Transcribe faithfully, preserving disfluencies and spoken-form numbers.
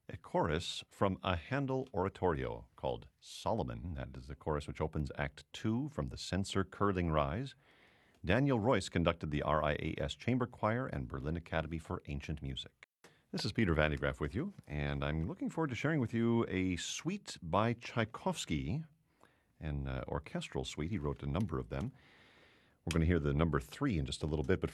a chorus from a Handel oratorio called Solomon. That is the chorus which opens Act Two from the Censer Curling Rise. Daniel Royce conducted the R I A S Chamber Choir and Berlin Academy for Ancient Music. This is Peter Van de Graaff with you, and I'm looking forward to sharing with you a suite by Tchaikovsky, an uh, orchestral suite. He wrote a number of them. We're going to hear the number three in just a little bit, but